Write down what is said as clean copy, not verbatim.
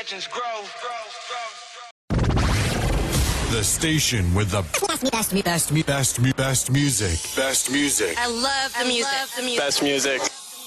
legends grow. The station with the best music. I love the music. Best music.